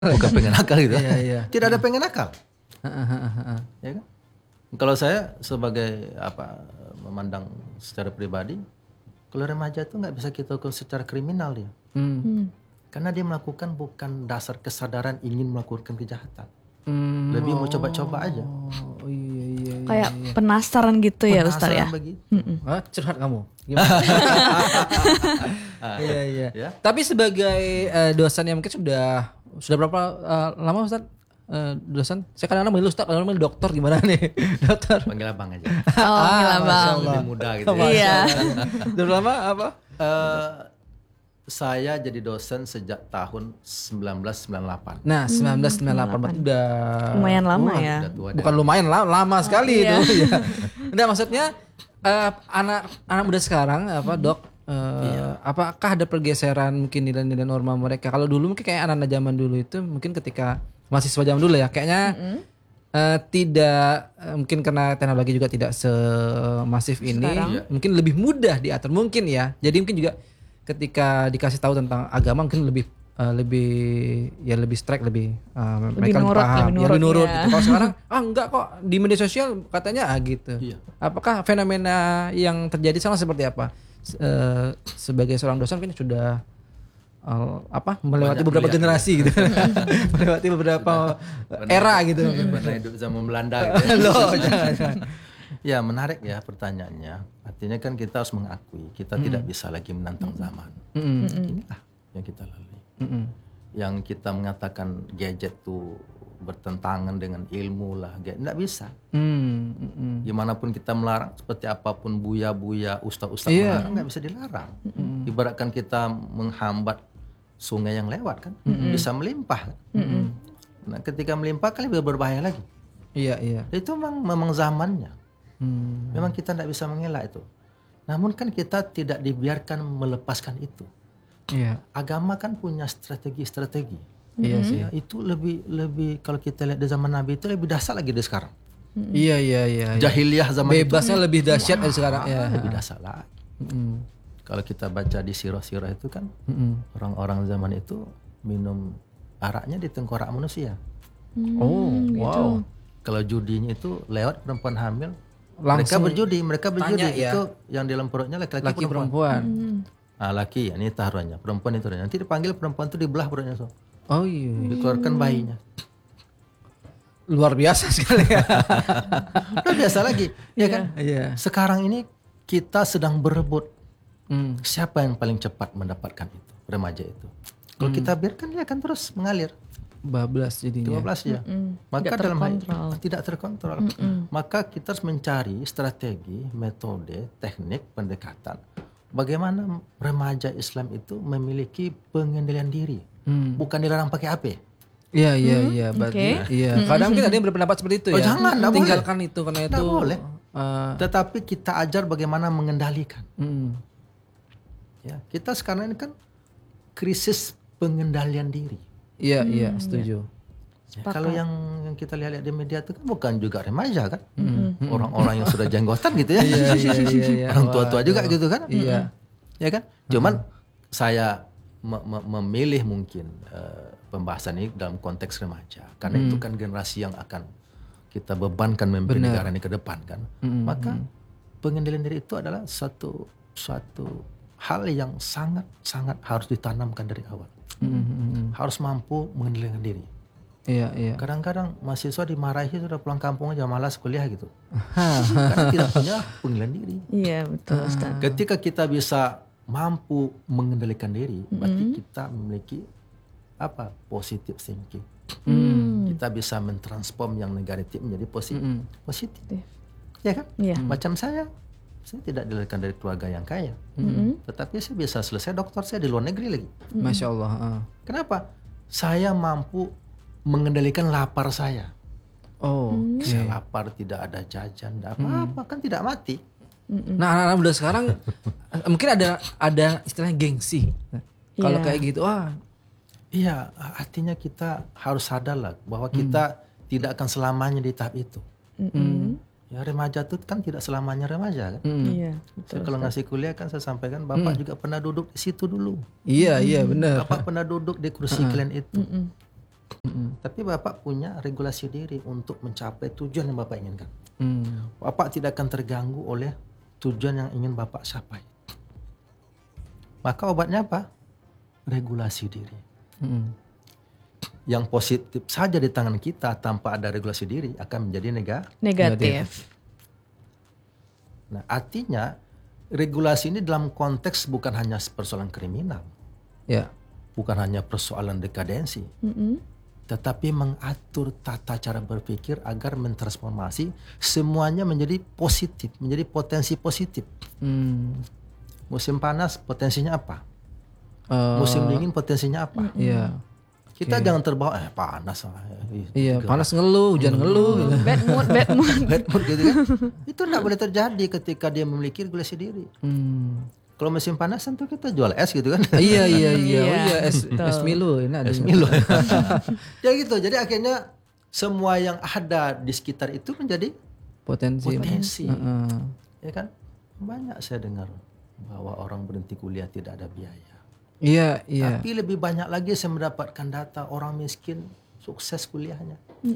bukan pengen nakal gitu. Iya, iya. Tidak ada pengen nakal. Ya kan? Kalau saya sebagai memandang secara pribadi, kalau remaja itu nggak bisa kita hukum secara kriminal dia. Karena dia melakukan bukan dasar kesadaran ingin melakukan kejahatan. Lebih mau coba-coba aja. Oh iya. Kayak penasaran gitu ya Ustaz ya. Penasaran begitu. Curhat kamu. Gimana? Iya. Ya. Tapi sebagai dosen yang mungkin sudah berapa lama Ustaz? Dosen? Saya kadang-kadang manggil Ustaz, kadang-kadang manggil dokter, gimana nih? Dokter. Panggil abang aja. Oh, gila Bang. Lebih muda gitu. Iya. Sudah lama apa? Saya jadi dosen sejak tahun 1998. Nah, 1998 berarti udah Lumayan lama ya. Udah tua bukan lumayan lama sekali iya. itu ya. Enggak, maksudnya anak muda sekarang Dok, apakah ada pergeseran mungkin nilai-nilai norma mereka? Kalau dulu mungkin kayak anak-anak zaman dulu itu mungkin ketika mahasiswa zaman dulu ya kayaknya tidak mungkin karena teknologi juga tidak semasif ini, mungkin lebih mudah diatur mungkin ya. Jadi mungkin juga ketika dikasih tahu tentang agama mungkin lebih strike, lebih mereka nurut, paham, lebih nurut ya. gitu. Kalau sekarang enggak kok di media sosial katanya gitu. Iya. Apakah fenomena yang terjadi sama seperti apa? Sebagai seorang dosen kan sudah melewati Banyak beberapa melihat, generasi gitu. Melewati beberapa era gitu. Pernah hidup zaman Belanda gitu. Loh, jangan. Ya menarik ya pertanyaannya. Artinya kan kita harus mengakui kita tidak bisa lagi menantang zaman. Inilah yang kita lalui. Yang kita mengatakan gadget tuh bertentangan dengan ilmu lah, tidak bisa. Gimana pun kita melarang, seperti apapun buya-buya, ustaz-ustaz melarang, nggak bisa dilarang. Ibaratkan kita menghambat sungai yang lewat kan, bisa melimpah. Nah, ketika melimpah kan lebih berbahaya lagi. Iya. Itu memang zamannya. Memang kita tidak bisa mengelak itu. Namun kan kita tidak dibiarkan melepaskan itu. Iya. Agama kan punya strategi-strategi. Iya sih. Ya, itu lebih kalau kita lihat di zaman Nabi itu lebih dahsyat lagi dari sekarang. Iya. Jahiliyah zaman Bebasnya itu lebih dahsyat dari sekarang ya. lebih dahsyat lagi. Kalau kita baca di sirah-sirah itu kan orang-orang zaman itu minum araknya di tengkorak manusia. Wow. Kalau judinya itu lewat perempuan hamil, Langsung mereka berjudi tanya, ya. itu yang di dalam perutnya laki-laki perempuan. Laki ya, ini taruhannya, perempuan itu nanti dipanggil perempuan itu dibelah perutnya Oh iya. dikeluarkan bayinya. Luar biasa sekali ya. Udah biasa lagi, ya kan? Iya. Sekarang ini kita sedang berebut siapa yang paling cepat mendapatkan itu, remaja itu. Kalau kita biarkan dia akan terus mengalir. Bablas jadinya. 12 ya. Maka Tidak dalam hal terkontrol. tidak terkontrol. Maka kita harus mencari strategi, metode, teknik pendekatan. Bagaimana remaja Islam itu memiliki pengendalian diri, bukan dilarang pakai HP. Iya. Berarti iya. Kadang mungkin ada yang berpendapat seperti itu ya. Jangan, enggak tinggalkan boleh. itu karena Nggak itu. boleh. Tetapi kita ajar bagaimana mengendalikan. Ya, kita sekarang ini kan krisis pengendalian diri. Iya, setuju. Ya, kalau yang kita lihat di media itu kan bukan juga remaja kan, orang-orang yang sudah jenggotan gitu ya, Iya. orang tua-tua juga gitu kan, Iya. ya kan. Cuman saya memilih mungkin pembahasan ini dalam konteks remaja, karena itu kan generasi yang akan kita bebankan memimpin negara ini ke depan kan. Maka pengendalian diri itu adalah suatu hal yang sangat harus ditanamkan dari awal. Harus mampu mengendalikan diri. Iya. Kadang-kadang mahasiswa dimarahi sudah pulang kampung aja, malas kuliah gitu. Karena tidak punya pengendalian diri. Iya betul Ustaz. Ketika kita bisa mampu mengendalikan diri, berarti kita memiliki positive thinking. Kita bisa mentransform yang negatif menjadi positif. Ya kan? Iya. Macam saya tidak dilahirkan dari keluarga yang kaya, tetapi saya bisa selesai doktor saya di luar negeri lagi. Masya Allah. Kenapa? Saya mampu mengendalikan lapar saya. Saya lapar, tidak ada jajan, tidak apa-apa, kan tidak mati. Nah, anak-anak muda sekarang mungkin ada istilahnya gengsi. Kalau kayak gitu, Iya, artinya kita harus sadar lah bahwa kita tidak akan selamanya di tahap itu. Ya, remaja itu kan tidak selamanya remaja kan. Iya. Saya kalau ngasih kuliah kan saya sampaikan Bapak juga pernah duduk di situ dulu. Iya benar. Bapak pernah duduk di kursi kalian itu. Tapi Bapak punya regulasi diri untuk mencapai tujuan yang Bapak inginkan. Bapak tidak akan terganggu oleh tujuan yang ingin Bapak capai. Maka obatnya apa? Regulasi diri. Yang positif saja di tangan kita tanpa ada regulasi diri akan menjadi Negatif. Nah, artinya regulasi ini dalam konteks bukan hanya persoalan kriminal, Ya. bukan hanya persoalan dekadensi, tetapi mengatur tata cara berpikir agar mentransformasi semuanya menjadi positif, menjadi potensi positif. Musim panas potensinya apa? Musim dingin potensinya apa? Iya. Kita jangan terbawa panas. Iya, panas ngeluh, hujan ngeluh. Bad mood. Bad mood gitu kan. Itu tidak boleh terjadi ketika dia memiliki regulasi diri. Kalau musim panas tentu kita jual es gitu kan. Iya. Oh Iya, iya, es Milo. Ini ada Es Milo. Ya gitu. Jadi akhirnya semua yang ada di sekitar itu menjadi potensi. Ya kan? Banyak saya dengar bahwa orang berhenti kuliah tidak ada biaya. Iya. Tapi lebih banyak lagi saya mendapatkan data orang miskin sukses kuliahnya.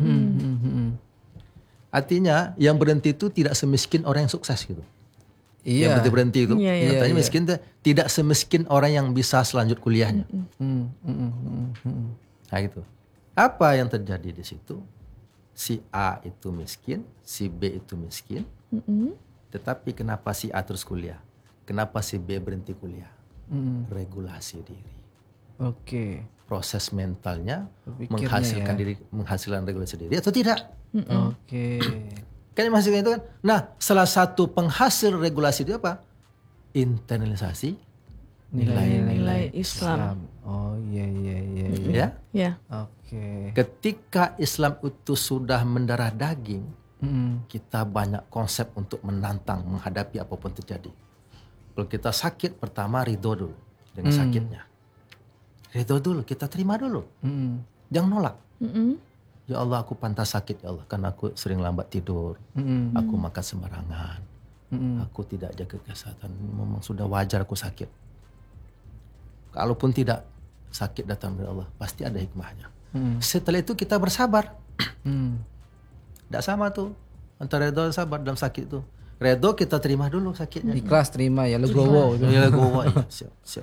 Artinya yang berhenti itu tidak semiskin orang yang sukses gitu. Iya. Yang berhenti itu. Iya. Katanya miskin itu tidak semiskin orang yang bisa selanjut kuliahnya. Nah gitu. Apa yang terjadi di situ? Si A itu miskin, si B itu miskin. Tetapi kenapa si A terus kuliah? Kenapa si B berhenti kuliah? Regulasi diri. Oke. Proses mentalnya Berpikirnya menghasilkan regulasi diri atau tidak? Oke. Kan menghasilkan itu kan. Nah, salah satu penghasil regulasi itu apa? Internalisasi Nilai Islam. Oh iya. ya. Ya. Oke. Ketika Islam itu sudah mendarah daging, kita banyak konsep untuk menantang, menghadapi apapun terjadi. Kalau kita sakit, pertama ridho dulu dengan sakitnya. Ridho dulu, kita terima dulu. Jangan nolak. Ya Allah, aku pantas sakit ya Allah, karena aku sering lambat tidur. Aku makan sembarangan. Aku tidak jaga kesehatan. Memang sudah wajar aku sakit. Kalaupun tidak sakit datang dari Allah, pasti ada hikmahnya. Setelah itu kita bersabar. Tidak sama tuh antara ridho dan sabar dalam sakit itu. Ridho kita terima dulu sakitnya. Ikhlas terima ya, legowo. Ya legowo, ya. Siap.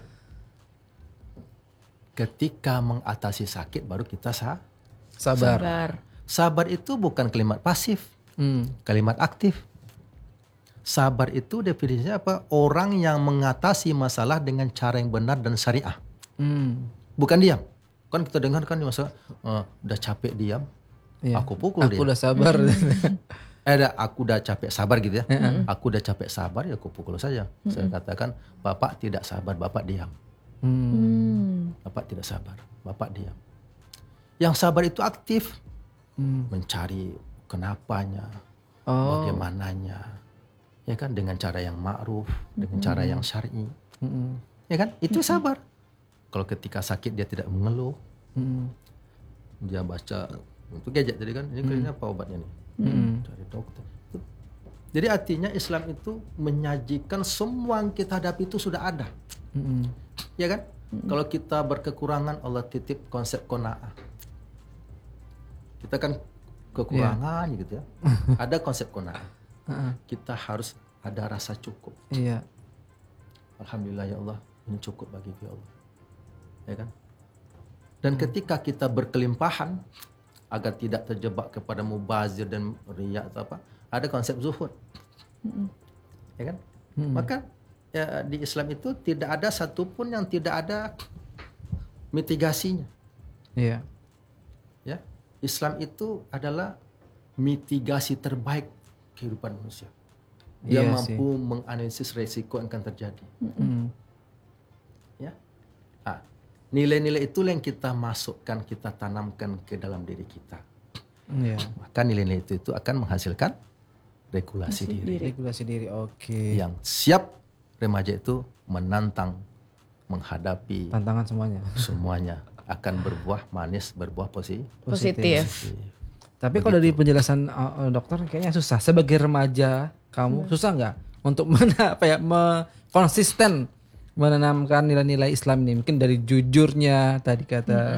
Ketika mengatasi sakit baru kita Sabar. Sabar itu bukan kalimat pasif, kalimat aktif. Sabar itu definisinya apa? Orang yang mengatasi masalah dengan cara yang benar dan syariah. Bukan diam. Kan kita dengar kan di masalah udah capek diam, aku pukul dia. Aku udah sabar. Aku udah capek sabar gitu ya. Aku udah capek sabar ya aku pukul saja. Saya katakan Bapak tidak sabar, Bapak diam. Bapak tidak sabar, Bapak diam. Yang sabar itu aktif, mencari kenapanya, bagaimananya, ya kan, dengan cara yang ma'ruf, dengan cara yang syar'i, ya kan, itu sabar. Kalau ketika sakit dia tidak mengeluh, dia baca itu gadget tadi kan, ini apa obatnya nih, cari dokter. Jadi artinya Islam itu menyajikan semua yang kita hadapi itu sudah ada, ya kan. Kalau kita berkekurangan, Allah titip konsep qanaah. Kita kan kekurangan gitu ya. Ada konsep qanaah. Kita harus ada rasa cukup. Iya. Alhamdulillah ya Allah, ini cukup bagi ya Allah. Ya kan? Dan ketika kita berkelimpahan agar tidak terjebak kepada mubazir dan riya atau apa, ada konsep zuhud. Ya kan? Maka ya, di Islam itu tidak ada satupun yang tidak ada mitigasinya. Iya. Ya. Islam itu adalah mitigasi terbaik kehidupan manusia. Dia mampu menganalisis resiko yang akan terjadi. Ya. Nilai-nilai itu yang kita masukkan, kita tanamkan ke dalam diri kita. Maka nilai-nilai itu akan menghasilkan regulasi diri. Regulasi diri, oke. Yang siap remaja itu menantang, menghadapi tantangan semuanya akan berbuah manis, berbuah Positif. Tapi kalau dari penjelasan dokter kayaknya susah. Sebagai remaja kamu susah nggak untuk konsisten menanamkan nilai-nilai Islam ini? Mungkin dari jujurnya tadi kata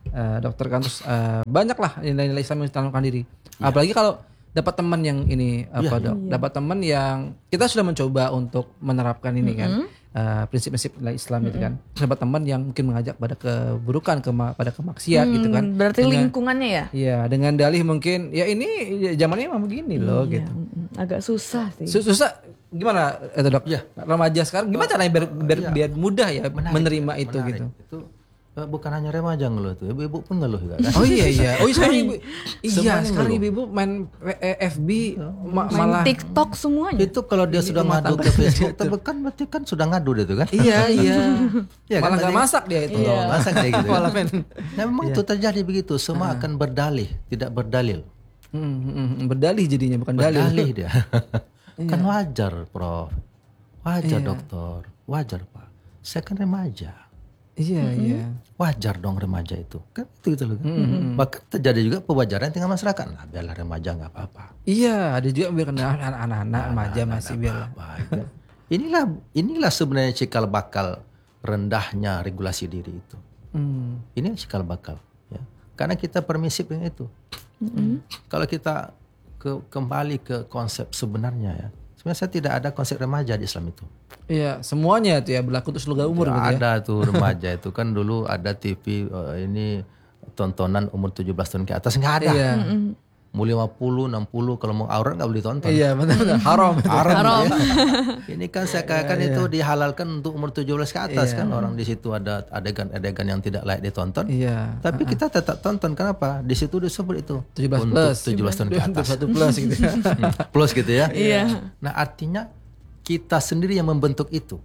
dokter kan, terus banyak lah nilai-nilai Islam yang ditanamkan diri. Apalagi kalau dapat teman yang ini Dok, dapat teman yang kita sudah mencoba untuk menerapkan ini kan, prinsip-prinsip nilai Islam itu kan. Terus dapat teman yang mungkin mengajak pada keburukan, pada kemaksiat gitu kan. Berarti lingkungannya ya? Iya, dengan dalih mungkin ya ini zamannya emang begini loh gitu. Agak susah sih. Susah gimana itu Dok? Ya, remaja sekarang gimana caranya biar mudah ya menerima itu menarik. gitu. Itu bukan hanya remaja ngeluh tuh, ibu-ibu pun ngeluh juga kan. Oh iya. Oh sekarang ibu. Iya, Semuanya sekarang ngeluh. ibu main FB Main malah TikTok semuanya. Itu kalau dia sudah ngadu ke Facebook, tapi kan berarti kan sudah ngadu dia tuh kan. Iya. Iya kan, Malah nggak tadi- masak dia itu. Oh, masak dia gitu. Malah Kan? main. Nah, memang itu terjadi begitu. Semua akan berdalih, tidak berdalil. Berdalih jadinya bukan dalil. Berdalih dia. Kan wajar, Prof. Wajar, Dokter. Wajar, Pak. Saya kan remaja. Iya. Wajar dong remaja itu. Kan itu gitu loh. Kan? Bahkan terjadi juga pewajaran di tengah masyarakat. Nah, biarlah remaja nggak apa-apa. Iya, ada juga biar anak-anak remaja masih biar. Apa. Inilah sebenarnya cikal bakal rendahnya regulasi diri itu. Ini cikal bakal. Ya. Karena kita permisif yang itu. Kalau kita kembali ke konsep sebenarnya ya. Sebenarnya saya tidak ada konsep remaja di Islam itu. Iya, semuanya itu ya berlaku untuk seluruh umur gitu ya. Ada tuh remaja itu kan dulu ada TV ini tontonan umur 17 tahun ke atas nggak ada. Iya. Mau 50, 60 kalau mau aurat nggak boleh ditonton. Iya, betul. Haram. Haram. Ya. Ini kan saya katakan itu dihalalkan untuk umur 17 ke atas kan, orang di situ ada adegan-adegan yang tidak layak ditonton. Iya. Tapi kita tetap tonton. Kenapa? Di situ disebut itu 17 untuk plus. 17 tahun ke atas. 21 plus gitu ya. Plus gitu ya. Iya. Nah, artinya kita sendiri yang membentuk itu.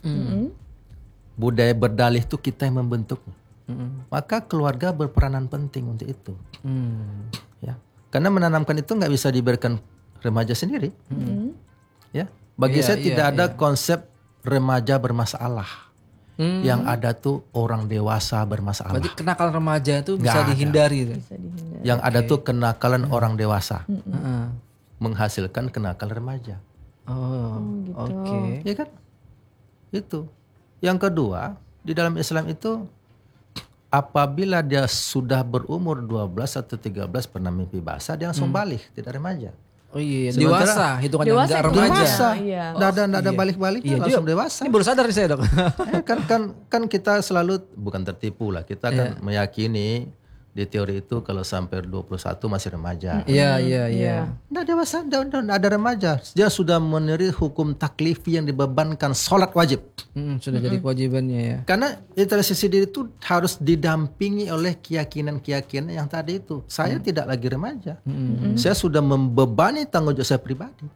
Budaya berdalih itu kita yang membentuknya. Maka keluarga berperanan penting untuk itu. Ya. Karena menanamkan itu nggak bisa diberikan remaja sendiri. Ya. Bagi saya tidak ada konsep remaja bermasalah. Yang ada tuh orang dewasa bermasalah. Berarti kenakalan remaja itu bisa Nggak ada. dihindari. Itu. Yang ada tuh kenakalan orang dewasa. Menghasilkan kenakalan remaja. Oh, oke. Ya kan? Itu. Yang kedua, di dalam Islam itu apabila dia sudah berumur 12 atau 13 pernah mimpi basah, dia langsung balik, tidak remaja. Oh iya, Sementara- dewasa hitungannya Dewasa enggak itu remaja. Dewasa. Iya. Nggak ada balik-baliknya, Iya, langsung juga. dewasa. Ini baru sadar nih saya, Dok. Kan kita selalu bukan tertipu lah. Kita kan meyakini di teori itu kalau sampai 21 masih remaja. Iya. Nggak dewasa, nggak ada remaja. Dia sudah menerima hukum taklifi yang dibebankan sholat wajib. Sudah jadi kewajibannya ya. Karena literasi diri itu harus didampingi oleh keyakinan-keyakinan yang tadi itu. Saya tidak lagi remaja. Saya sudah membebani tanggung jawab saya pribadi.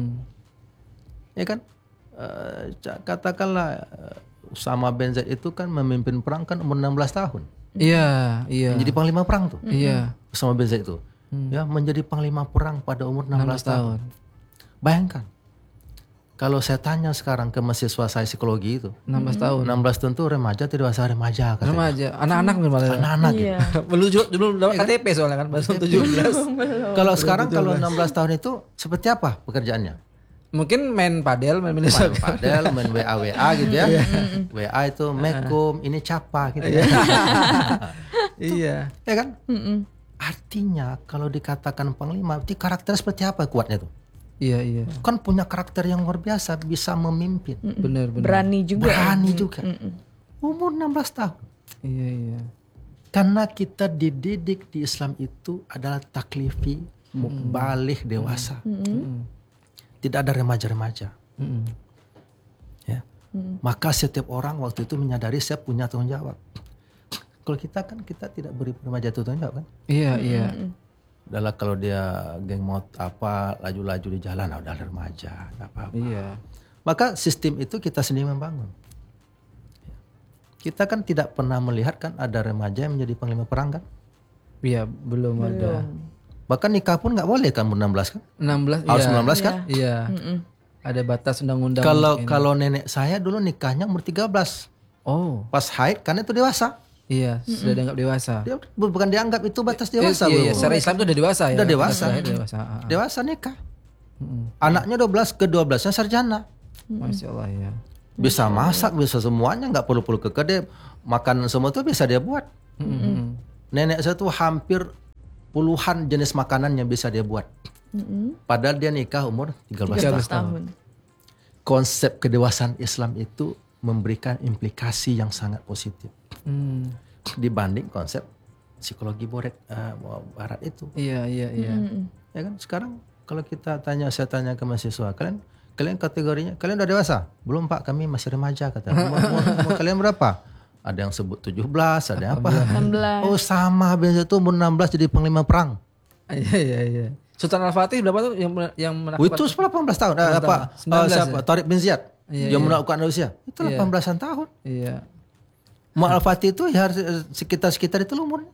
Ya kan? Katakanlah Usama bin Zaid itu kan memimpin perang kan umur 16 tahun. Iya. Menjadi panglima perang tuh. Iya. Usama bin Zaid itu. Ya, menjadi panglima perang pada umur 16 tahun. tahun. Bayangkan. Kalau saya tanya sekarang ke mahasiswa saya psikologi itu. 16 tahun. 16 tahun tuh remaja tidak dewasa remaja katanya. Remaja, anak-anak malah. Anak-anak gitu. Iya. Dulu dapat KTP soalnya kan baru 17. Kalau sekarang kalau 16 tahun itu seperti apa pekerjaannya? Mungkin main padel, main Main soccer. padel, main WA gitu ya. WA itu mekum, ini capa gitu ya. Iya. Ya kan? Artinya kalau dikatakan panglima, itu karakter seperti apa kuatnya tuh? Iya. Kan punya karakter yang luar biasa, bisa memimpin. Benar. Berani juga. Berani juga. Umur 16 tahun. Iya. Karena kita dididik di Islam itu adalah taklifi, balik dewasa. Tidak ada remaja-remaja. Ya. Maka setiap orang waktu itu menyadari saya punya tanggung jawab. Kalau kita kan kita tidak beri remaja itu tanggung jawab kan. Iya. Adalah kalau dia geng mot apa laju-laju di jalan, udah remaja, nggak apa-apa. Iya. Maka sistem itu kita sendiri membangun. Kita kan tidak pernah melihat kan ada remaja yang menjadi panglima perang kan. Iya, belum ada. Bahkan nikah pun nggak boleh kan umur 16 kan. 16 Harus iya. 19 kan. Iya. Ada batas undang-undang. Kalau nenek saya dulu nikahnya umur 13. Oh, Pas haid karena itu dewasa. iya, sudah dianggap dewasa. Dia bukan dianggap itu batas dewasa. Iya, belum. secara Islam itu udah dewasa ya. Udah dewasa. Dewasa. Dewasa nikah. Anaknya 12 ke 12-nya sarjana. Masya Allah ya. Bisa masak, bisa semuanya, nggak perlu ke kedai. Makan semua itu bisa dia buat. Nenek saya tuh hampir puluhan jenis makanan yang bisa dia buat. Padahal dia nikah umur 13 tahun. tahun. Konsep kedewasaan Islam itu memberikan implikasi yang sangat positif dibanding konsep psikologi barat itu. Iya. Ya kan sekarang kalau saya tanya ke mahasiswa, kalian kategorinya kalian udah dewasa? Belum Pak, kami masih remaja katanya. Umur kalian berapa? Ada yang sebut 17, ada yang apa? 16. Oh sama, biasa tuh umur 16 jadi panglima perang. Iya. Sultan Al-Fatih berapa tuh yang Oh, itu 18 tahun. Siapa? Tariq bin Ziyad yang menaklukkan Rusia. Itu 18-an tahun. Iya. Mu'ammar al-Fatih itu ya harus sekitar itu umurnya.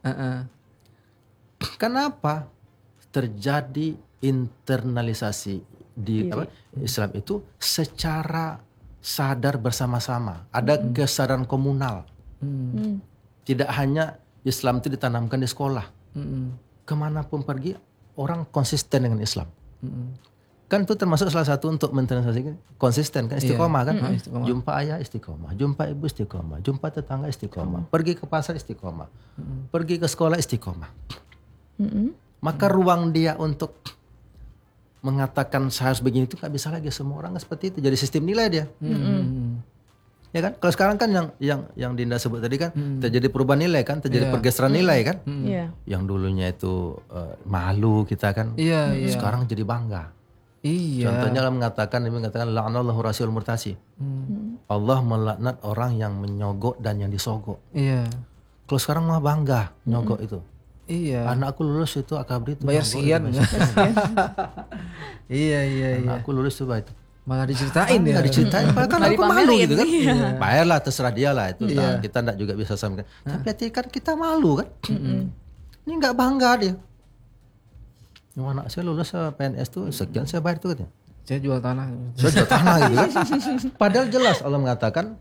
Kenapa? Terjadi internalisasi di Islam itu secara sadar bersama-sama. Ada kesadaran komunal. Tidak hanya Islam itu ditanamkan di sekolah. Kemanapun pergi orang konsisten dengan Islam. Kan itu termasuk salah satu untuk mentranslasikan konsisten kan, istiqomah kan. Jumpa ayah istiqomah, jumpa ibu istiqomah, jumpa tetangga istiqomah, pergi ke pasar istiqomah, pergi ke sekolah istiqomah. Maka ruang dia untuk mengatakan saya harus begini itu nggak bisa lagi, semua orang seperti itu, jadi sistem nilai dia. Ya kan? Kalau sekarang kan yang Dinda sebut tadi kan terjadi perubahan nilai kan, terjadi pergeseran nilai kan. Yang dulunya itu malu kita kan, sekarang jadi bangga. Contohnya dia mengatakan la'anallahu rasul murtasi. Allah melaknat orang yang menyogok dan yang disogok. Kalau sekarang mah bangga nyogok itu. Anakku lulus itu akabri itu bayar sekian. Iya. Anakku lulus itu itu. Malah diceritain ya. Diceritain, kan aku malu gitu kan. Bayarlah terserah dia lah itu. Kita enggak juga bisa samakan. Tapi hati kan kita malu kan. Ini enggak bangga dia. Anak saya lulus PNS tuh sekian saya bayar tuh katanya. Saya jual tanah. Saya jual tanah gitu kan. Padahal jelas Allah mengatakan.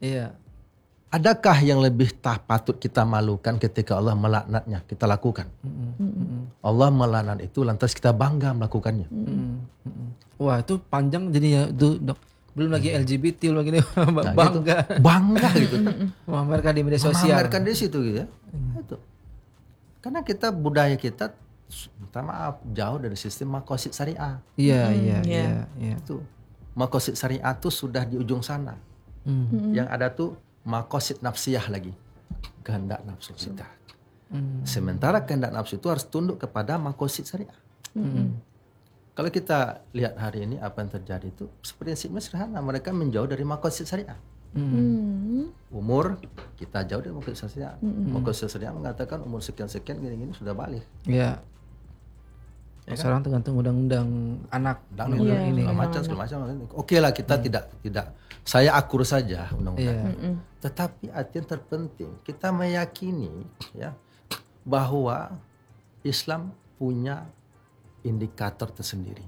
Adakah yang lebih patut kita malukan ketika Allah melaknatnya kita lakukan? Allah melaknat itu lantas kita bangga melakukannya. Wah itu panjang jadinya tuh Dok. Belum lagi LGBT lagi nih bangga gitu. Memamerkan di media sosial. Memamerkan di situ gitu ya. Itu. Karena kita budaya kita minta maaf jauh dari sistem makosid syariah. Iya. Itu makosid syariah tuh sudah di ujung sana. Yang ada tuh makosid nafsiyah lagi, kehendak nafsu kita. Sementara kehendak nafsu itu harus tunduk kepada makosid syariah. Kalau kita lihat hari ini apa yang terjadi itu prinsipnya sederhana, mereka menjauh dari makosid syariah. Umur kita jauh dari makosid syariah. Makosid syariah mengatakan umur sekian-sekian gini-gini sudah balik. Iya. Ya sekarang kan? Tergantung undang-undang anak ini segala macam. Oke lah kita tidak saya akur saja undang-undang. Tetapi artinya terpenting kita meyakini ya bahwa Islam punya indikator tersendiri.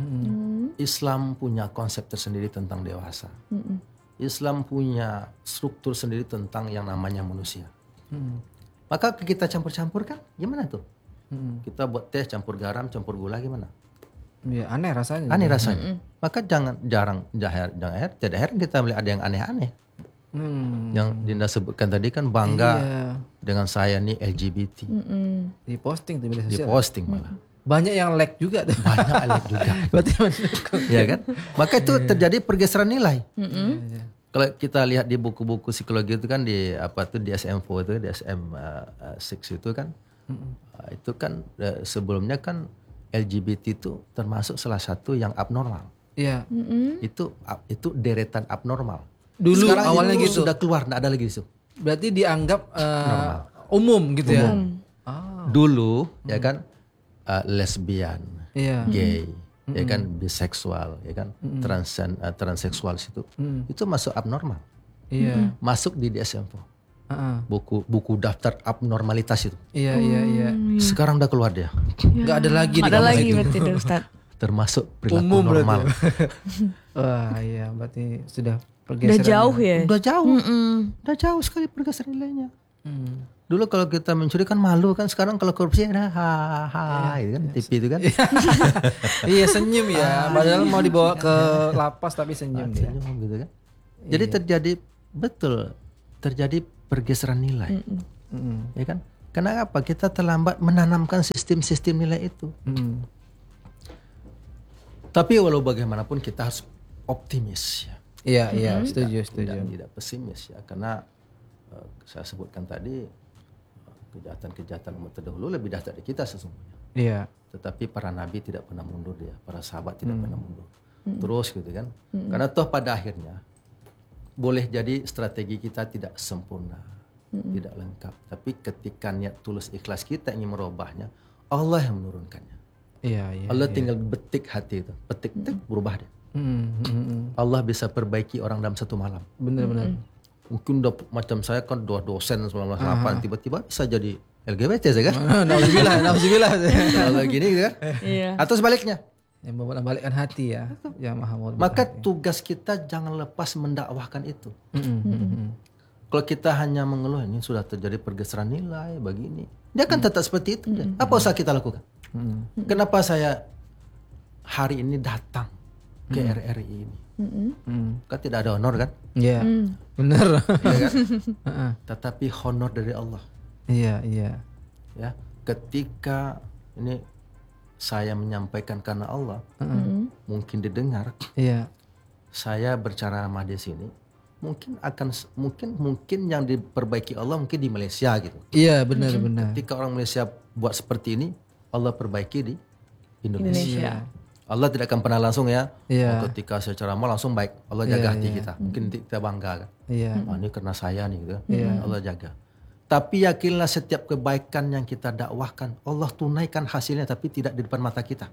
Islam punya konsep tersendiri tentang dewasa. Islam punya struktur sendiri tentang yang namanya manusia. Maka kita campur-campur kan gimana tuh? Kita buat teh campur garam, campur gula gimana? Ya, aneh rasanya. Maka jangan tidak heran kita melihat ada yang aneh-aneh. Yang Dinda sebutkan tadi kan bangga dengan saya nih LGBT. Di posting tuh media sosial. Di posting malah. Banyak yang like juga. Banyak like juga. Berarti ya kan? Maka itu terjadi pergeseran nilai. Kalau kita lihat di buku-buku psikologi itu kan di DSM-4 itu, DSM-6 itu kan. Itu kan sebelumnya kan LGBT itu termasuk salah satu yang abnormal. Iya. Itu deretan abnormal. Dulu sekarang awalnya itu gitu. Sudah keluar, enggak ada lagi itu. Berarti dianggap umum gitu ya. Dulu ya kan lesbian, gay, ya kan biseksual, ya kan transseksual itu masuk abnormal. Masuk di DSM-4. Buku daftar abnormalitas itu. Iya. Sekarang udah keluar dia. Nggak ada lagi. Ada lagi berarti Ustaz. Termasuk perilaku umum normal. Wah iya berarti sudah pergeseran. Udah jauh ya. Udah jauh sekali pergeseran nilainya. Dulu kalau kita mencuri kan malu kan, sekarang kalau korupsi ada gitu kan, TV itu kan. Iya senyum ya. Padahal mau dibawa ke lapas tapi senyum dia. Senyum gitu kan. Jadi terjadi pergeseran nilai. Ya kan? Kenapa? Kita terlambat menanamkan sistem-sistem nilai itu. Tapi walau bagaimanapun kita harus optimis ya. Iya, setuju. Tidak pesimis ya, karena saya sebutkan tadi kejahatan-kejahatan umat terdahulu lebih dahsyat dari kita sesungguhnya. Iya. Tetapi para nabi tidak pernah mundur ya, para sahabat tidak pernah mundur. Terus gitu kan. Karena toh pada akhirnya boleh jadi strategi kita tidak sempurna, tidak lengkap. Tapi ketika niat tulus ikhlas kita ingin merubahnya, Allah yang menurunkannya. Iya. Allah tinggal betik hati itu, petik berubah dia. Allah bisa perbaiki orang dalam satu malam. Benar. Mungkin udah macam saya kan dua dosen 1998 tiba-tiba bisa jadi LGBT saya kan. Nauzubillah. Kalau gini gitu kan. Iya. Atau sebaliknya. Yang membalikkan hati ya. Ya Maha Mulia. Maka tugas kita jangan lepas mendakwahkan itu. Kalau kita hanya mengeluh ini sudah terjadi pergeseran nilai begini, dia kan tetap seperti itu. Apa usah kita lakukan? Kenapa saya hari ini datang ke RRI ini? Kan tidak ada honor kan? Iya. Benar. Iya kan? Tetapi honor dari Allah. Iya. Ya, ketika ini saya menyampaikan karena Allah, mungkin didengar. Iya. Saya berceramah di sini, mungkin yang diperbaiki Allah mungkin di Malaysia gitu. Iya, benar. Ketika orang Malaysia buat seperti ini, Allah perbaiki di Indonesia. Allah tidak akan pernah langsung ya. Iya. Ketika saya ceramah langsung baik, Allah jaga hati kita. Mungkin kita bangga kan. Iya. Ini karena saya nih gitu. Allah jaga. Tapi yakinlah setiap kebaikan yang kita dakwahkan, Allah tunaikan hasilnya tapi tidak di depan mata kita.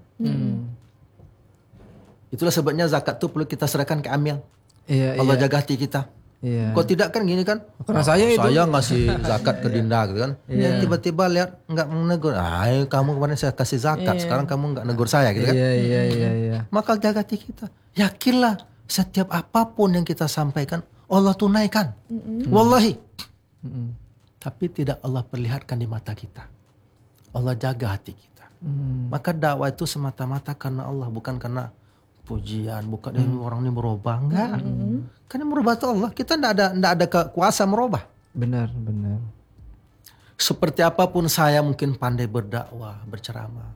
Itulah sebabnya zakat itu perlu kita serahkan ke amil. Iya. Allah jaga hati kita. Iya. Kalau tidak kan gini kan? Karena saya ngasih zakat ke Dinda gitu kan. Ya, tiba-tiba lihat nggak menegur. Kamu kemarin saya kasih zakat, sekarang kamu nggak negur saya gitu kan? Iya. Maka jaga hati kita. Yakinlah setiap apapun yang kita sampaikan Allah tunaikan. Wallahi. Tapi tidak Allah perlihatkan di mata kita. Allah jaga hati kita. Maka dakwah itu semata-mata karena Allah, bukan karena pujian, bukan orang ini merubah, enggak. Karena merubah itu Allah. Kita enggak ada kuasa merubah. Benar. Seperti apapun saya mungkin pandai berdakwah, berceramah.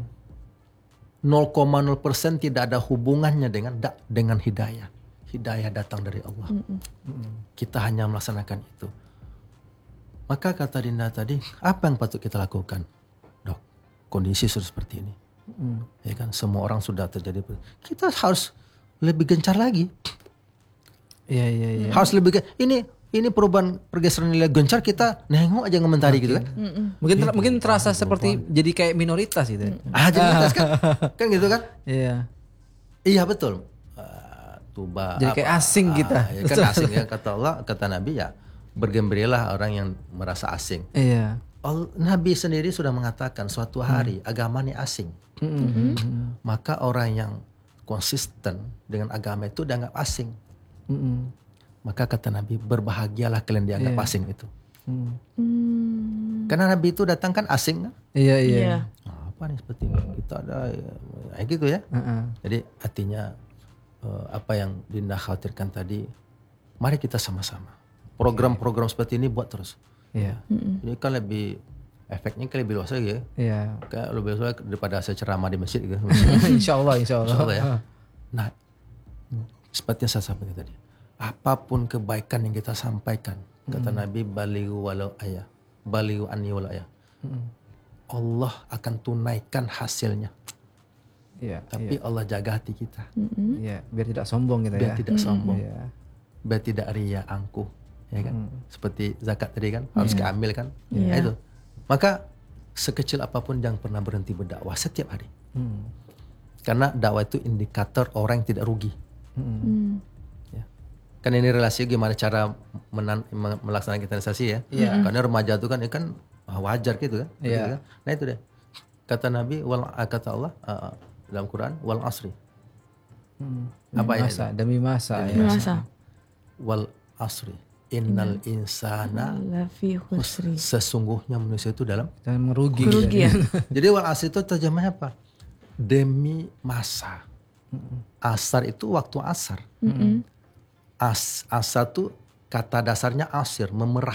0,0% tidak ada hubungannya dengan hidayah. Hidayah datang dari Allah. Kita hanya melaksanakan itu. Maka kata Dinda tadi, apa yang patut kita lakukan? Dok, kondisi sudah seperti ini. Ya kan, semua orang sudah terjadi. Kita harus lebih gencar lagi. Iya. Harus lebih ini perubahan pergeseran nilai gencar, kita nengok aja ngomentari gitu kan. Mungkin terasa seperti jadi kayak minoritas gitu. Jadi minoritas kan? Kan gitu kan? Iya. Iya betul. Tuba. Jadi kayak asing kita. Ya kan asing ya, kata Allah, kata Nabi ya, bergembiralah orang yang merasa asing. Iya. Nabi sendiri sudah mengatakan suatu hari agama ini asing. Maka orang yang konsisten dengan agama itu dianggap asing. Maka kata Nabi, berbahagialah kalian dianggap asing itu. Karena Nabi itu datang kan asing kan? Iya. Apa nih seperti ini? Kita ada gitu ya. Jadi artinya apa yang Dinda khawatirkan tadi, mari kita sama-sama. Program-program seperti ini buat terus. Iya. Ini kan efeknya kan lebih luas lagi ya. Iya. Kayak lebih luas daripada saya ceramah di masjid gitu. Insya Allah ya. Nah, seperti yang saya sampaikan tadi, apapun kebaikan yang kita sampaikan, kata Nabi, balighu walau ayah, balighu anni walau ayah. Allah akan tunaikan hasilnya. Iya. Tapi Allah jaga hati kita. Iya, biar tidak sombong gitu biar ya. tidak sombong. Iya. Biar tidak ria angkuh, ya kan? Seperti zakat tadi kan, harus keambil kan? Nah, itu. Maka sekecil apapun jangan pernah berhenti berdakwah setiap hari. Karena dakwah itu indikator orang yang tidak rugi. Ya. Kan ini relasi gimana cara melaksanakan investasi ya. Karena remaja itu kan wajar gitu kan. Gitu kan? Nah itu deh. Kata Nabi, kata Allah dalam Quran, wal asri. Apa ya? Demi masa. Wal asri. Innal insana lafi khusri. Sesungguhnya manusia itu dalam merugi. Kerugian. Jadi wal asri itu terjemahnya apa? Demi masa. Asar itu waktu asar. Asar itu kata dasarnya asir, memerah.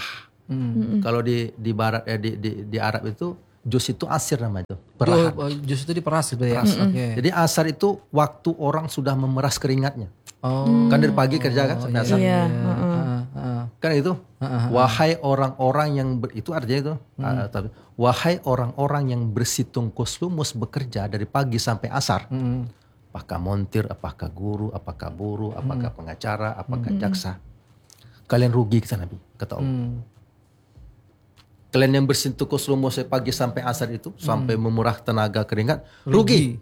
Kalau di barat di Arab itu jus itu asir namanya itu. Perlahan. Jus itu diperas gitu ya. Oke. Jadi asar itu waktu orang sudah memeras keringatnya. Oh. Kan dari pagi kerja kan sampai asar. Iya. Kan itu. Wahai orang-orang yang itu artinya itu. Wahai orang-orang yang bersitungkus lumus bekerja dari pagi sampai asar. Apakah montir, apakah guru, apakah buruh, apakah pengacara, apakah jaksa. Kalian rugi kata Nabi, kata Allah. Kalian yang bersitungkus lumus pagi sampai asar itu sampai memurah tenaga keringat, rugi.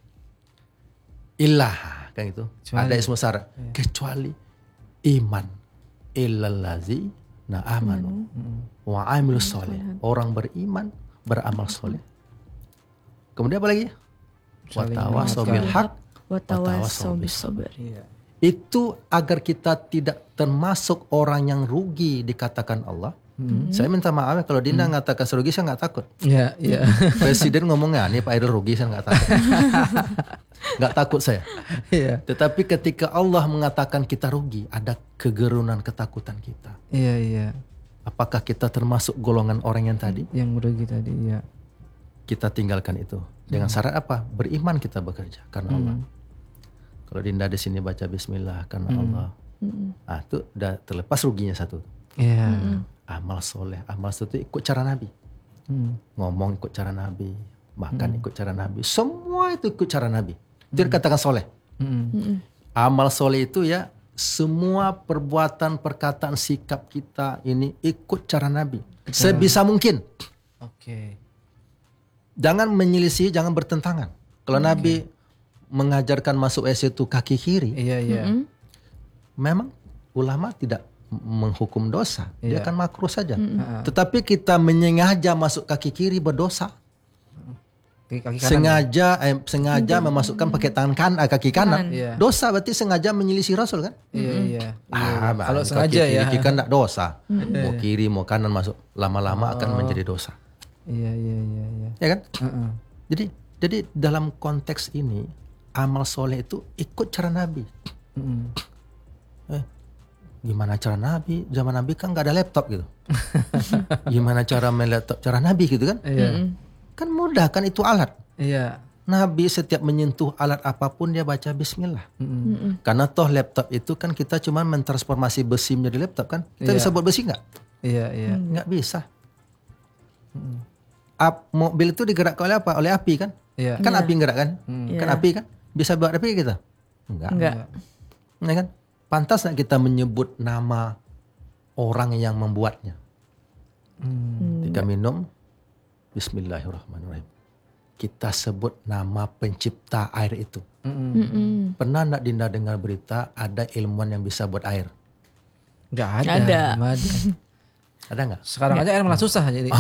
Illah kan itu. Ada ismu syarat. Kecuali iman illallazi amanu wa amilus soleh. Orang beriman, beramal soleh. Kemudian apa lagi? Watawasau bil haq, watawasau bis sabr. Itu agar kita tidak termasuk orang yang rugi dikatakan Allah. Saya minta maaf kalau Dinda ngatakan rugi, saya nggak takut. Iya, iya. Presiden ngomongnya nih Pak Aidil rugi, saya nggak takut. Nggak takut saya. Iya. Tetapi ketika Allah mengatakan kita rugi, ada kegerunan ketakutan kita. Iya, iya. Apakah kita termasuk golongan orang yang tadi? Yang rugi tadi, iya. Kita tinggalkan itu. Dengan syarat apa? Beriman kita bekerja karena Allah. Kalau Dinda di sini baca Bismillah karena Allah, itu udah terlepas ruginya satu. Iya. Amal soleh, amal soleh itu ikut cara Nabi. Ngomong ikut cara Nabi, makan ikut cara Nabi, semua itu ikut cara Nabi. Itu dikatakan soleh. Amal soleh itu ya semua perbuatan, perkataan, sikap kita ini ikut cara Nabi. Sebisa mungkin. Oke. Jangan menyelisih, jangan bertentangan. Kalau Nabi mengajarkan masuk WC itu kaki kiri, Iya, iya. memang ulama tidak menghukum dosa, dia Iya. akan makruh saja. Tetapi kita menyengaja masuk kaki kiri berdosa. Kaki kanan. Sengaja memasukkan pakai tangan kaki kanan, Iya. dosa berarti sengaja menyelisih Rasul kan? Iya, iya. Kalau sengaja ya. kiri kan tidak dosa. Mau kiri mau kanan masuk, lama-lama akan menjadi dosa. Iya, iya, iya, iya. Ya kan? Jadi dalam konteks ini amal soleh itu ikut cara Nabi. Gimana cara Nabi? Zaman Nabi kan nggak ada laptop gitu. Gimana cara main laptop cara Nabi gitu kan? Iya. Kan mudah kan itu alat. Iya. Nabi setiap menyentuh alat apapun dia baca Bismillah. Karena toh laptop itu kan kita cuma mentransformasi besi menjadi laptop kan? Kita Iya. bisa buat besi nggak? Iya, iya. Nggak bisa. Mobil itu digerakkan oleh apa? Oleh api kan? Iya. Kan api yang gerak kan? Kan Iya. api kan? Bisa buat api kita? Enggak. Ya kan? Pantas nggak kita menyebut nama orang yang membuatnya? Ketika minum, Bismillahirrahmanirrahim. Kita sebut nama pencipta air itu. Pernah nggak Dinda dengar berita ada ilmuwan yang bisa buat air? Nggak ada. Ada. Nggak ada. Ada nggak? Sekarang aja air malah susah jadi.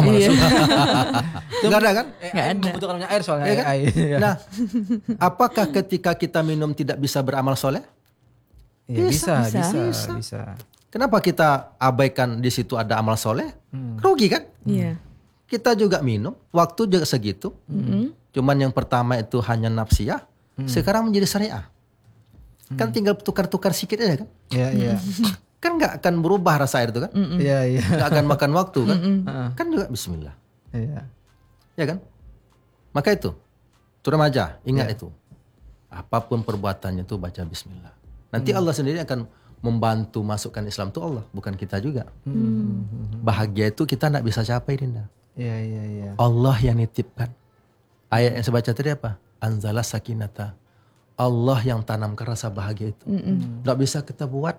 Nggak ada kan? Nggak ada. Membutuhkan banyak air soalnya. Iya kan? Iya. Nah, apakah ketika kita minum tidak bisa beramal soleh? Iya, bisa. Bisa. Kenapa kita abaikan di situ ada amal soleh? Rugi kan? Iya. Kita juga minum, waktu juga segitu. Cuman yang pertama itu hanya nafsiyah, sekarang menjadi syariah. Kan tinggal tukar-tukar sedikit aja kan? Iya, iya. Kan nggak akan berubah rasa air itu kan? Iya, iya. Nggak akan makan waktu kan? Kan juga Bismillah, Iya. ya kan? Maka itu, remaja ingat itu. Apapun perbuatannya itu baca Bismillah. Nanti Allah sendiri akan membantu masukkan Islam itu Allah, bukan kita juga. Bahagia itu kita nggak bisa capai, Dinda. Iya, iya, iya. Allah yang nitipkan. Ayat yang saya baca tadi apa? Anzala sakinata. Allah yang tanamkan rasa bahagia itu. Nggak bisa kita buat.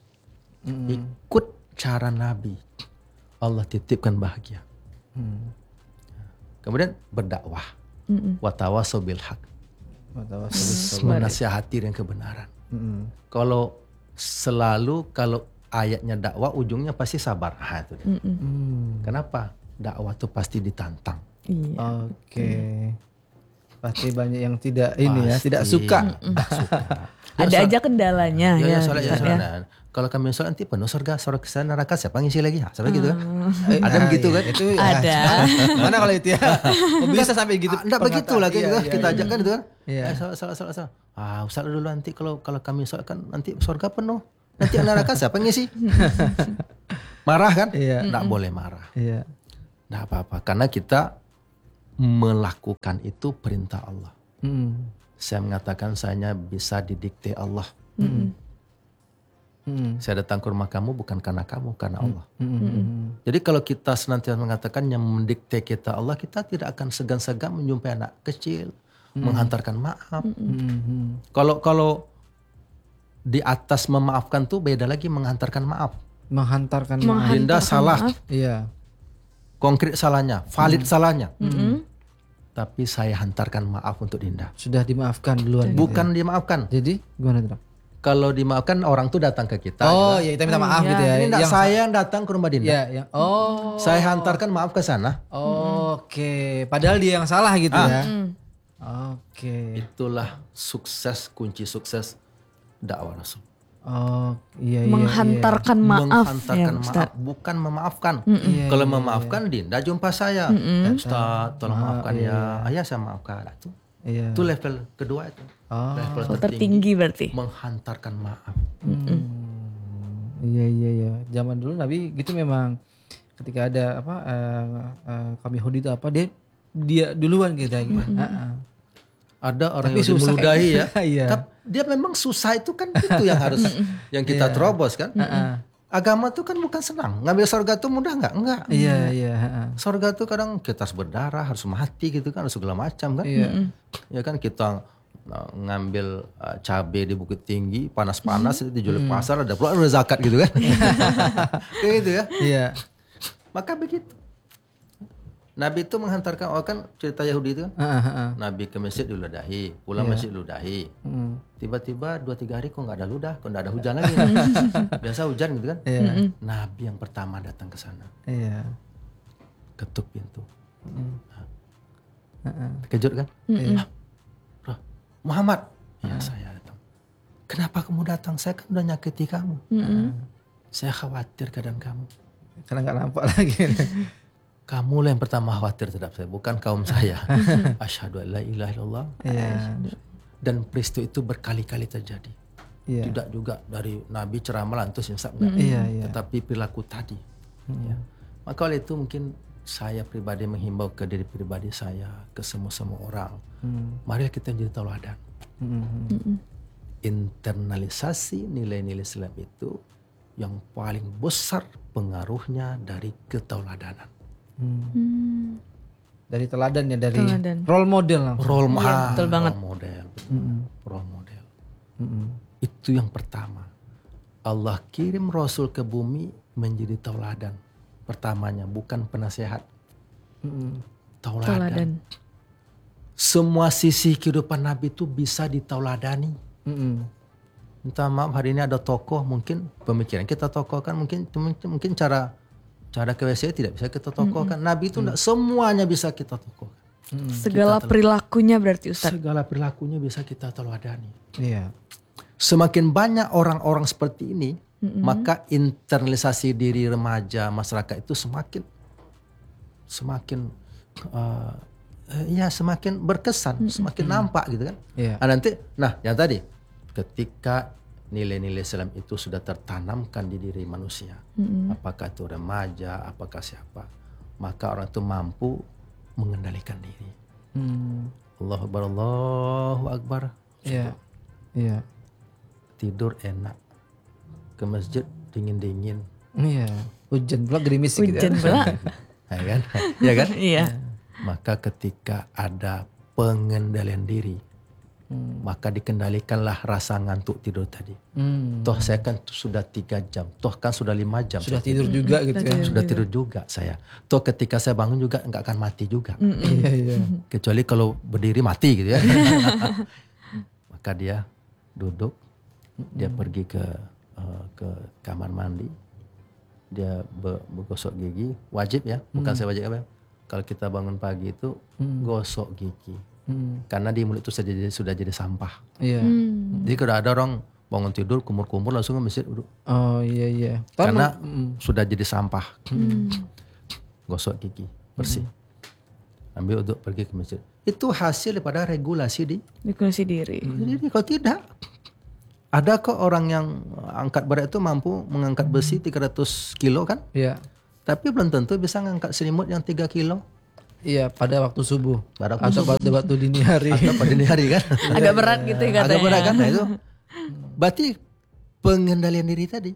Ikut cara Nabi. Allah titipkan bahagia. Kemudian berdakwah. Watawasau bil haq. Menasihati dengan kebenaran. Kalau ayatnya dakwah ujungnya pasti sabar. Itu dia. Kenapa? Dakwah itu pasti ditantang. Iya. Oke. Pasti banyak yang tidak ini ya, tidak suka. Ada aja kendalanya Ya, ya. soalnya, Ustaz, ya. Nah, kalau kami soal nanti penuh surga neraka siapa ngisi lagi? Sampai gitu kan? Ada Nah, begitu kan? Itu ya. Ada. Mana kalau itu ya? Oh, bisa sampai gitu. Enggak begitu lah Iya, kita iya, ajak kan itu kan? Iya. Salah. Ustaz dulu nanti kalau kami soal kan nanti surga penuh. Nanti neraka siapa ngisi? Marah kan? Iya. Nggak boleh marah. Iya. Nggak apa-apa. Karena kita melakukan itu perintah Allah. Saya mengatakan saya bisa didikte Allah. Saya datang ke rumah kamu bukan karena kamu, karena Allah. Jadi kalau kita senantiasa mengatakan yang mendikte kita Allah, kita tidak akan segan-segan menjumpai anak kecil, menghantarkan maaf. Kalau di atas memaafkan tuh beda lagi menghantarkan maaf. Menghantarkan maaf. Dinda salah, Iya. konkret salahnya, valid salahnya. Tapi saya hantarkan maaf untuk Dinda. Sudah dimaafkan duluan. Bukan dimaafkan. Jadi gimana tuh? Kalau dimaafkan orang tuh datang ke kita. Oh, gitu. ya kita minta maaf gitu ya. Ini enggak saya yang datang ke rumah Dinda. Iya, oh. Saya hantarkan maaf ke sana. Oke, padahal dia yang salah gitu ya. Oke. Itulah sukses, kunci sukses dakwah Rasul. Oh, iya. Menghantarkan maaf Menghantarkan ya Ustaz. maaf, bukan memaafkan. Kalau memaafkan Dinda jumpa saya. Ustaz, tolong maafkan ya. Ayah saya maafkan. Iya. Itu level kedua itu. Level Tertinggi berarti. menghantarkan maaf. Iya. Zaman dulu Nabi gitu memang ketika ada apa kaum Yahudi itu apa dia duluan gitu. Ada orang Tapi yang susah meludahi ya. Iya. Tapi dia memang susah itu kan itu yang harus yang kita terobos kan. Agama tuh kan bukan senang. Ngambil surga tuh mudah nggak? Enggak. Iya. Surga tuh kadang kita harus berdarah, harus mati gitu kan, harus segala macam kan. Iya. Ya kan kita ngambil cabai di Bukit Tinggi, panas-panas itu dijual di pasar, ada pula ada zakat gitu kan. Kayak gitu ya. Iya. Maka begitu. Nabi itu menghantarkan, kan cerita Yahudi itu kan. Nabi ke masjid diludahi, pulang masjid diludahi. Tiba-tiba 2-3 hari kok nggak ada ludah, kok nggak ada hujan lagi. Biasa hujan gitu kan. Nabi yang pertama datang ke sana. Iya. Ketuk pintu. Terkejut kan? Bro, Muhammad. Ya saya datang. Kenapa kamu datang? Saya kan udah nyakiti kamu. Saya khawatir keadaan kamu. Karena nggak nampak lagi. Kamu lah yang pertama khawatir terhadap saya, bukan kaum saya. Asyhadu an la ilaha illallah. Dan peristiwa itu berkali-kali terjadi. Tidak juga dari Nabi ceramah lantas insaf enggak. Tetapi perilaku tadi. Ya. Maka oleh itu mungkin saya pribadi menghimbau ke diri pribadi saya, ke semua orang. Mari kita jadi tauladan. Internalisasi nilai-nilai Islam itu yang paling besar pengaruhnya dari ketauladanan. Dari teladan ya, dari Teladan. role model langsung. Betul banget. Role model. Itu yang pertama. Allah kirim Rasul ke bumi menjadi tauladan. Pertamanya bukan penasehat. Tauladan. Semua sisi kehidupan Nabi itu bisa ditauladani. Minta maaf hari ini ada tokoh mungkin pemikiran kita tokohkan mungkin cara ke WC tidak bisa kita tokohkan. Nabi itu enggak semuanya bisa kita tokohkan. Segala perilakunya berarti Ustaz. Segala perilakunya bisa kita teladani. Iya. Semakin banyak orang-orang seperti ini, maka internalisasi diri remaja masyarakat itu semakin semakin berkesan, semakin nampak gitu kan. Iya. Yang tadi ketika nilai-nilai Islam itu sudah tertanamkan di diri manusia. Apakah itu remaja, apakah siapa. Maka orang itu mampu mengendalikan diri. Allahu Akbar, Allahu Akbar. Iya. Tidur enak. Ke masjid dingin-dingin. Iya. Hujan pula gerimis gitu. Hujan pula. Ya kan? Ya kan? Iya. Maka ketika ada pengendalian diri, maka dikendalikanlah rasa ngantuk tidur tadi. Toh saya kan sudah 3 jam, toh kan sudah 5 jam. Sudah tidur juga gitu ya. Sudah tidur juga saya. Toh ketika saya bangun juga nggak akan mati juga. Iya. Kecuali kalau berdiri mati gitu ya. Maka dia duduk, dia pergi ke kamar mandi, dia bergosok gigi, wajib ya, bukan saya wajib apa. Kalau kita bangun pagi itu gosok gigi. Karena di mulut itu sudah jadi sampah. Iya. Jadi kalau ada orang bangun tidur kumur-kumur langsung ke masjid duduk. Oh iya. Karena sudah jadi sampah. Gosok gigi, bersih. Ambil untuk pergi ke masjid. Itu hasil daripada regulasi Regulasi diri. Jadi kalau tidak, Ada kok orang yang angkat berat itu mampu mengangkat besi 300 kilo kan? Iya. Tapi belum tentu bisa ngangkat selimut yang 3 kilo. Iya, pada waktu subuh. Pada Atau pada waktu dini hari. Atau pada dini hari kan? Agak berat gitu ya katanya. Agak berat kan? Nah, itu berarti pengendalian diri tadi.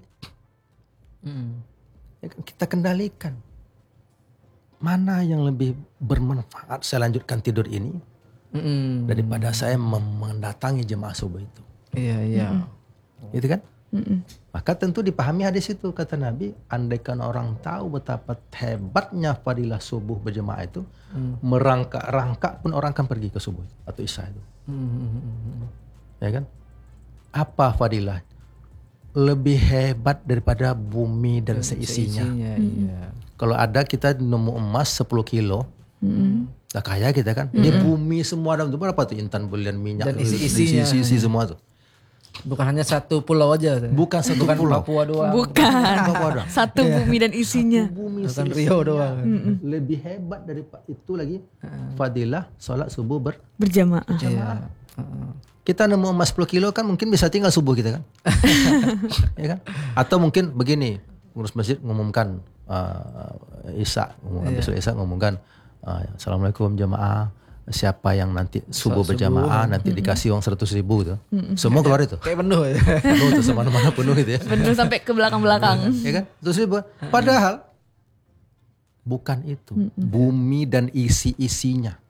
Ya kan, kita kendalikan. Mana yang lebih bermanfaat saya lanjutkan tidur ini daripada saya mendatangi jemaah subuh itu. Iya. Gitu kan? Maka tentu dipahami hadis itu, kata Nabi, andaikan orang tahu betapa hebatnya fadilah subuh berjemaah itu, merangkak-rangkak pun orang akan pergi ke subuh atau isya itu. Ya kan? Apa fadilah? Lebih hebat daripada bumi dan seisinya. Iya. Kalau ada kita nemu emas 10 kilo, dah kaya kita kan. Ini bumi semua ada berapa tuh intan bulan minyak Dan isi-isinya. isi semua tuh. Bukan hanya satu pulau aja. Bukan satu pulau. Papua doang. Bukan. Papua doang. Satu bumi dan isinya. Bumi Bukan seisinya. Rio doang. Lebih hebat daripada itu lagi fadilah sholat subuh Berjamaah. Iya. kita nemu emas 10 kilo kan mungkin bisa tinggal subuh kita kan. Ya kan? Atau mungkin begini, ngurus masjid ngumumkan Isya, besok Isya ngumumkan Assalamualaikum jamaah, siapa yang nanti subuh berjamaah nanti dikasih uang 100.000 tuh. Semua keluar itu. Kayak penuh ya. Penuh tuh semana-mana penuh gitu ya. Penuh sampai ke belakang-belakang. Ya kan? Terus padahal bukan itu. Bumi dan isi-isinya.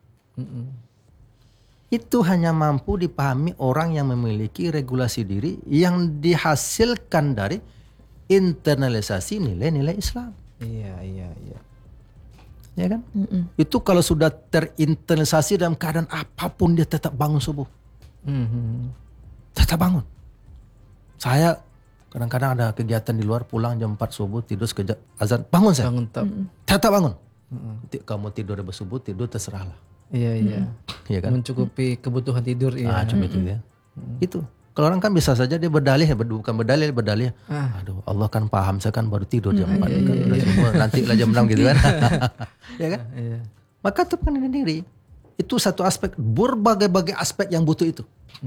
Itu hanya mampu dipahami orang yang memiliki regulasi diri yang dihasilkan dari internalisasi nilai-nilai Islam. Iya. Ya kan? Itu kalau sudah terinternalisasi dalam keadaan apapun dia tetap bangun subuh. Tetap bangun. Saya kadang-kadang ada kegiatan di luar, pulang jam 4 subuh, tidur sekejap azan, bangun saya. Bangun Tetap bangun. Kamu tidur bersubuh, tidur terserahlah. Iya. Iya kan? Mencukupi kebutuhan tidur ya. Cuma itu ya. Itu. Kalau orang kan bisa saja dia berdalih, bukan berdalih. Aduh, Allah kan paham, saya kan baru tidur jam 4 kan. Nanti lah jam 6 gitu kan. Ya kan? Iya. Maka tekan diri. Itu satu aspek, berbagai-bagai aspek yang butuh itu.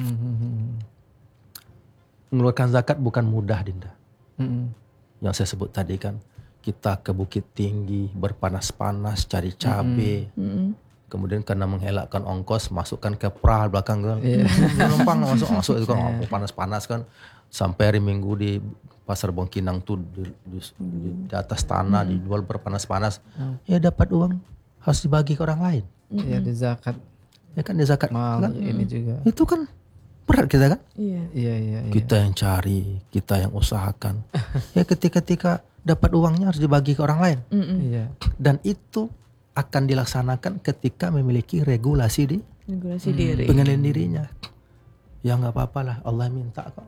Mengeluarkan zakat bukan mudah, Dinda. Yang saya sebut tadi kan, kita ke Bukit Tinggi, berpanas-panas, cari cabai. Kemudian karena menghelakkan ongkos, masukkan ke perahu belakang kan. Numpang masuk itu kan panas-panas kan. Sampai hari Minggu di Pasar Bongkinang tuh di atas tanah dijual berpanas-panas. Ya dapat uang harus dibagi ke orang lain. Iya, di zakat. Ya kan di zakat. Mal Kan? ini juga. Itu kan berat kita kan. Iya. Kita yang cari, kita yang usahakan. Ya ketika dapat uangnya harus dibagi ke orang lain. Iya. Dan itu akan dilaksanakan ketika memiliki regulasi di diri. pengendalian dirinya. Ya nggak apa-apa lah, Allah minta kok.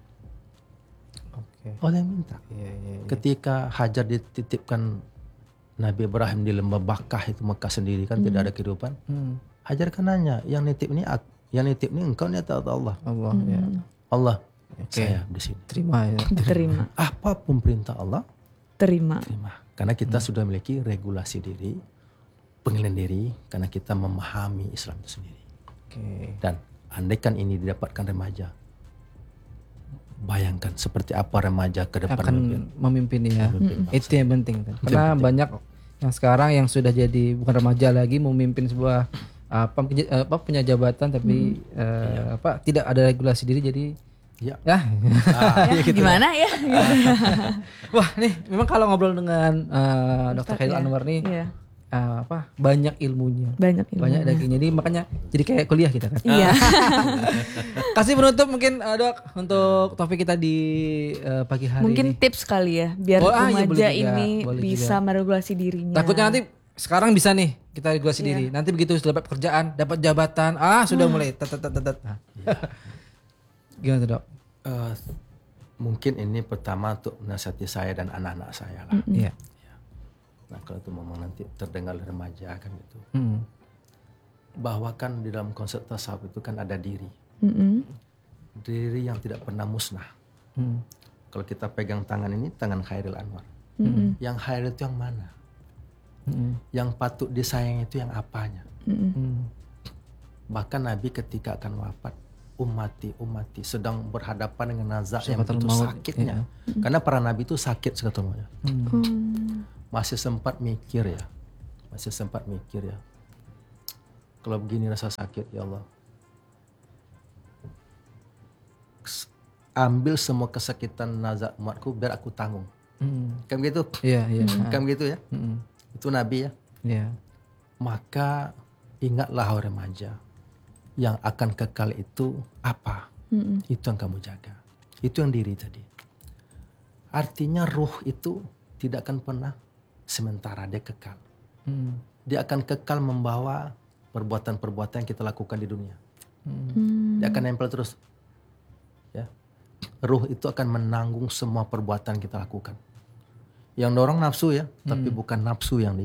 Oke. Allah yang minta. Iya. Ketika Hajar dititipkan Nabi Ibrahim di lembah Bakkah itu Mekah sendiri kan tidak ada kehidupan. Hajar kan nanya, yang nitip ini engkau nih atau Allah? Allah ya. Allah. Saya di sini. Terima ya. Terima. Apapun perintah Allah, Terima. terima. Karena kita sudah memiliki regulasi diri, pengendalian diri, karena kita memahami Islam itu sendiri. Oke. Dan andaikan ini didapatkan remaja, bayangkan seperti apa remaja ke depan Akan memimpin ya. Memimpin bangsa. Itu yang penting. Karena banyak yang sekarang yang sudah jadi bukan remaja lagi memimpin sebuah punya jabatan tapi tidak ada regulasi diri jadi Ya. Gimana ya? Wah nih memang kalau ngobrol dengan Dr. Khairul Anwar nih Iya. banyak ilmunya. Banyak dagingnya. Jadi makanya jadi kayak kuliah kita kan. Iya. Kasih penutup mungkin Dok untuk topik kita di pagi hari Mungkin ini. tips kali ya biar Boleh remaja juga, ini boleh bisa meregulasi dirinya. Takutnya nanti sekarang bisa nih kita regulasi diri. Nanti begitu sudah dapat pekerjaan, dapat jabatan, sudah mulai Nah. Gimana tuh Dok? Mungkin ini pertama untuk menasihati saya dan anak-anak saya lah. Iya. Nah kalau itu memang nanti terdengar remaja kan gitu. Bahwa kan di dalam konsep tasawuf itu kan ada diri. Diri yang tidak pernah musnah. Kalau kita pegang tangan ini, tangan Khairul Anwar. Yang Khairul itu yang mana? Yang patut disayang itu yang apanya? Bahkan Nabi ketika akan wafat, ummati sedang berhadapan dengan nazak yang Sakaratul begitu maut, sakitnya. Karena para nabi itu sakit sakaratul maut. Masih sempat mikir ya. Kalau begini rasa sakit, ya Allah, ambil semua kesakitan nazak umatku biar aku tanggung. Kan begitu? Iya. Kan begitu ya? Itu Nabi ya. Iya. Maka ingatlah wahai remaja, yang akan kekal itu apa? Itu yang kamu jaga. Itu yang diri tadi. Artinya ruh itu tidak akan pernah sementara, dia kekal. Dia akan kekal membawa perbuatan-perbuatan yang kita lakukan di dunia. Dia akan nempel terus. Ya. Ruh itu akan menanggung semua perbuatan kita lakukan. Yang dorong nafsu ya, tapi bukan nafsu yang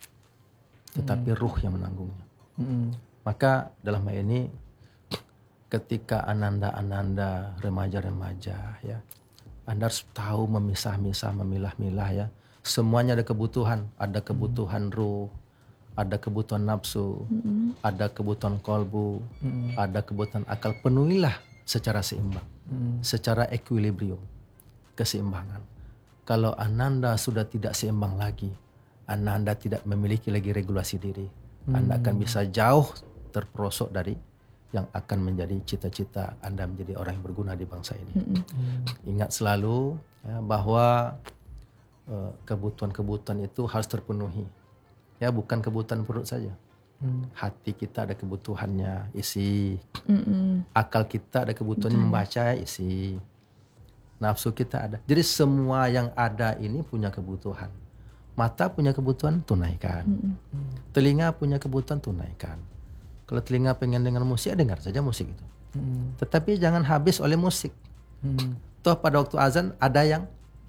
tetapi ruh yang menanggungnya. Maka dalam hal ini ketika ananda remaja-remaja ya, Anda harus tahu memisah-misah, memilah-milah ya. Semuanya ada kebutuhan ruh, ada kebutuhan nafsu, ada kebutuhan kolbu, ada kebutuhan akal. Penuhilah secara seimbang, secara equilibrium, keseimbangan. Kalau Ananda sudah tidak seimbang lagi, Ananda tidak memiliki lagi regulasi diri, Anda akan bisa jauh terperosok dari yang akan menjadi cita-cita Anda menjadi orang yang berguna di bangsa ini. Ingat selalu ya, bahwa kebutuhan-kebutuhan itu harus terpenuhi. Ya, bukan kebutuhan perut saja. Hati kita ada kebutuhannya, isi. Akal kita ada kebutuhannya membaca, isi. Nafsu kita ada. Jadi semua yang ada ini punya kebutuhan. Mata punya kebutuhan, tunaikan. Telinga punya kebutuhan, tunaikan. Kalau telinga pengen dengar musik, dengar saja musik itu. Tetapi jangan habis oleh musik. Toh pada waktu azan ada yang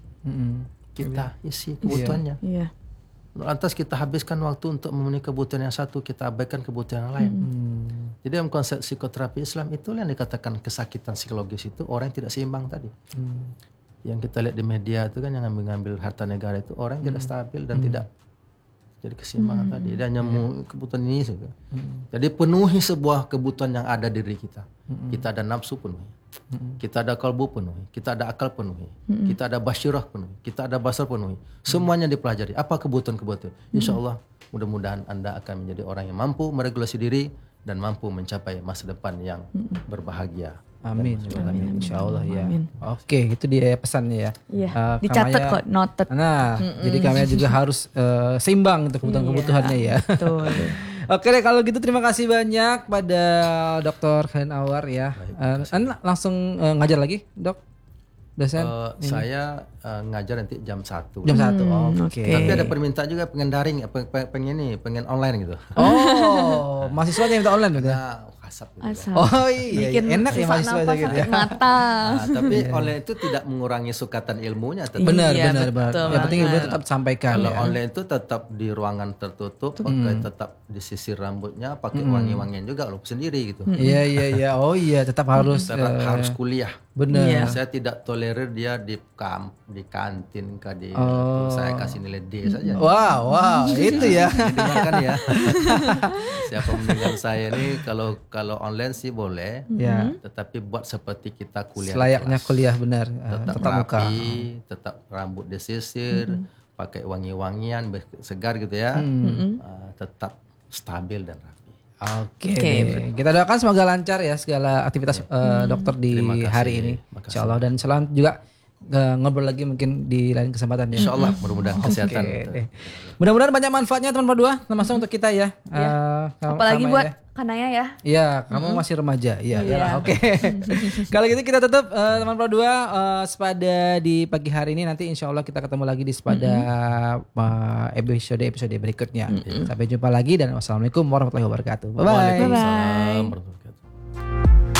kita isi kebutuhannya. Iya. Lantas kita habiskan waktu untuk memenuhi kebutuhan yang satu, kita abaikan kebutuhan yang lain. Jadi dalam konsep psikoterapi Islam itu yang dikatakan kesakitan psikologis itu orang yang tidak seimbang tadi. Yang kita lihat di media itu kan yang ngambil harta negara itu orang yang tidak stabil dan tidak jadi keseimbangan tadi. Dia hanya kebutuhan ini saja. Jadi penuhi sebuah kebutuhan yang ada di diri kita. Kita ada nafsu penuhi. Kita ada kalbu penuhi, kita ada akal penuhi, kita ada basyirah penuhi, kita ada basar penuhi. Semuanya dipelajari. Apa kebutuhan-kebutuhan? Insya Allah mudah-mudahan Anda akan menjadi orang yang mampu meregulasi diri dan mampu mencapai masa depan yang berbahagia. Amin. Insya Allah ya. Oke, itu dia pesannya ya. Iya. Dicatat kok, noted. Nah, jadi kami juga harus seimbang untuk kebutuhan-kebutuhannya ya. Betul. Oke deh, kalau gitu terima kasih banyak pada Dr. Khalil Anwar ya. Anda langsung ngajar lagi, Dok? Dosen? Saya ngajar nanti jam 1. Jam 1. Oke. Tapi ada permintaan juga pengen daring, pengen online gitu. Oh, mahasiswanya minta online gitu. Nah, kasap gitu. Oh iya, enak ya mahasiswa gitu ya. Mata. Tapi online itu tidak mengurangi sukatan ilmunya. Benar. betul Yang penting ilmu tetap sampaikan. Kalau ya. online itu tetap di ruangan tertutup, pakai tetap disisir rambutnya, pakai wangi-wangian juga lo sendiri gitu. Iya. Oh iya, tetap harus Harus kuliah. benar. Saya tidak tolerir dia di kantin saya kasih nilai D saja. Wow, itu ya. Dengarkan ya. Siapa mendengar saya ini kalau online sih boleh. Ya. Tetapi buat seperti kita kuliah. Selayaknya kelas. kuliah benar. Tetap muka. rapi, tetap rambut disisir, pakai wangi-wangian segar gitu ya. Tetap stabil dan rapi. Oke. Kita doakan semoga lancar ya segala aktivitas dokter di Terima kasih. hari ini. Insya Allah, dan selamat juga ngobrol lagi mungkin di lain kesempatan ya. Insya Allah mudah-mudahan kesehatan. Mudah-mudahan banyak manfaatnya teman berdua, termasuk untuk kita ya. Apalagi Kama buat ya. Kanaya ya. Iya, kamu masih remaja. Iya. Oke. Kalau gitu kita tutup teman berdua sepada di pagi hari ini. Nanti insya Allah kita ketemu lagi di sepada episode berikutnya. Sampai jumpa lagi dan wassalamualaikum warahmatullahi wabarakatuh. Bye bye. Waalaikumsalam warahmatullahi wabarakatuh.